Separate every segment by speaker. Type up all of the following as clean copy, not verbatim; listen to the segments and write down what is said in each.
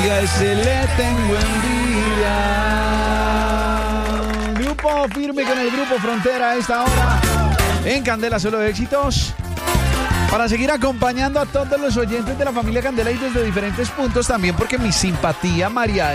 Speaker 1: Oiga, ese le tengo envidia. Grupo firme con el Grupo Frontera a esta hora. En Candela Solo Éxitos. Para seguir acompañando a todos los oyentes de la familia Candela y desde diferentes puntos también, porque mi simpatía María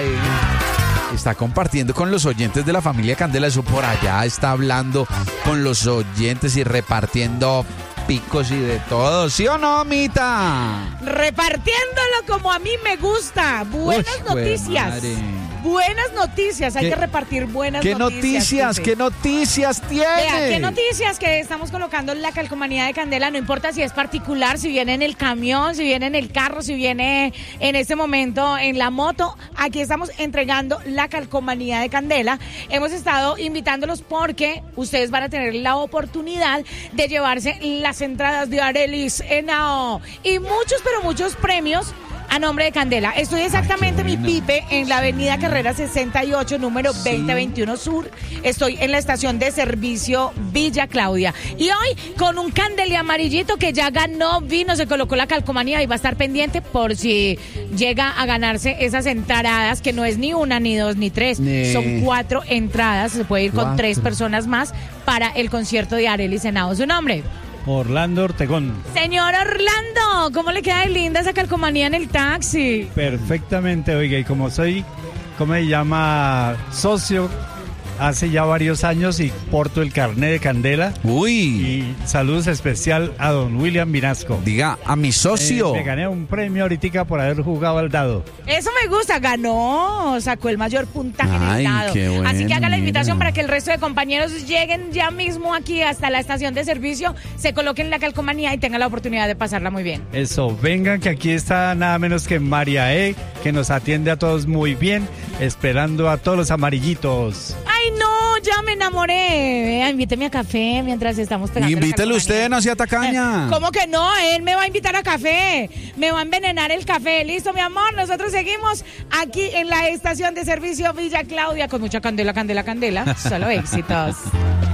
Speaker 1: está compartiendo con los oyentes de la familia Candela. Eso por allá está hablando con los oyentes y repartiendo picos y de todo, ¿sí o no, Mita?
Speaker 2: Repartiéndolo como a mí me gusta. Buenas noticias. Buenas noticias, hay que repartir buenas noticias.
Speaker 1: ¿Qué noticias tiene?
Speaker 2: Vea, qué noticias que estamos colocando en la calcomanía de Candela, no importa si es particular, si viene en el camión, si viene en el carro, si viene en este momento en la moto, aquí estamos entregando la calcomanía de Candela. Hemos estado invitándolos porque ustedes van a tener la oportunidad de llevarse las entradas de Arelis Henao y muchos, pero muchos premios a nombre de Candela. Estoy exactamente mi pipe en la avenida Carrera 68, número 2021 Sur. Estoy en la estación de servicio Villa Claudia. Y hoy con un Candeli amarillito que ya ganó, vino, se colocó la calcomanía y va a estar pendiente por si llega a ganarse esas entradas, que no es ni una, ni dos, ni tres. Son 4 entradas. Se puede ir con 3 personas más para el concierto de Arelis Henao. ¿Su nombre?
Speaker 3: Orlando Ortegón.
Speaker 2: Señor Orlando, ¿cómo le queda de linda esa calcomanía en el taxi?
Speaker 3: Perfectamente, oiga, y como soy, ¿cómo se llama? Socio, hace ya varios años y porto el carnet de Candela.
Speaker 1: Uy.
Speaker 3: Y saludos especial a don William Vinasco.
Speaker 1: Diga, a mi socio.
Speaker 3: Me gané un premio ahorita por haber jugado al dado.
Speaker 2: Eso me gusta, ganó, sacó el mayor puntaje en el dado.
Speaker 1: Qué bueno,
Speaker 2: así que haga la invitación para que el resto de compañeros lleguen ya mismo aquí hasta la estación de servicio, se coloquen la calcomanía y tengan la oportunidad de pasarla muy bien.
Speaker 3: Eso, vengan que aquí está nada menos que María que nos atiende a todos muy bien, esperando a todos los amarillitos.
Speaker 2: ¡Ay, no! Ya me enamoré. Vea, invíteme a café mientras estamos pegando.
Speaker 1: Invítelo usted, no sea tacaña.
Speaker 2: ¿Cómo que no? Él me va a invitar a café. Me va a envenenar el café. Listo, mi amor. Nosotros seguimos aquí en la estación de servicio Villa Claudia con mucha candela, candela, candela. Solo éxitos.